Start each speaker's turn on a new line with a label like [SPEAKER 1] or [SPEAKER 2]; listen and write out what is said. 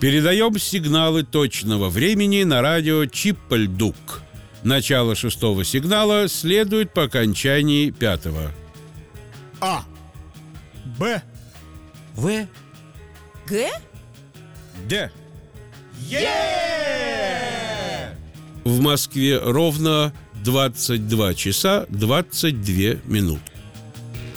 [SPEAKER 1] Передаем сигналы точного времени на радио Чиппальдук. Начало 6-го сигнала следует по окончании 5-го.
[SPEAKER 2] А. Б.
[SPEAKER 3] В.
[SPEAKER 4] Г?
[SPEAKER 1] Д. В Москве ровно 22 часа 22 минутки.